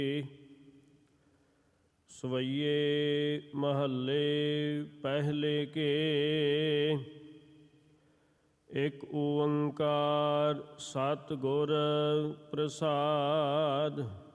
ਸਵਈਏ ਮਹੱਲੇ ਪਹਿਲੇ ਕੇ। ਇਕ ਓੰਕਾਰ ਸਤਿਗੁਰ ਪ੍ਰਸਾਦ।